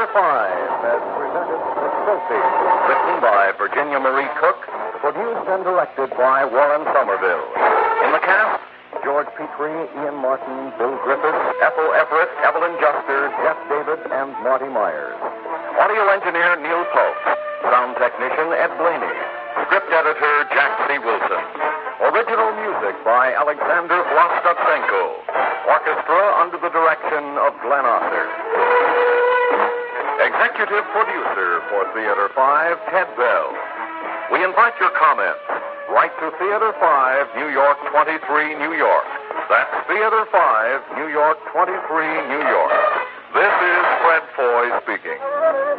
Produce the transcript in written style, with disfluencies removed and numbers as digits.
has presented Sophie, written by Virginia Marie Cook, produced and directed by Warren Somerville. In the cast, George Petrie, Ian Martin, Bill Griffiths, Ethel Everett, Evelyn Juster, Jeff David, and Marty Myers. Audio engineer Neil Pope. Sound technician Ed Blaney. Script editor Jack C. Wilson. Original music by Alexander Vlastotsenko. Orchestra under the direction of Glenn Osser. Executive producer for Theater 5, Ted Bell. We invite your comments. Write to Theater 5, New York 23, New York. That's Theater 5, New York 23, New York. This is Fred Foy speaking.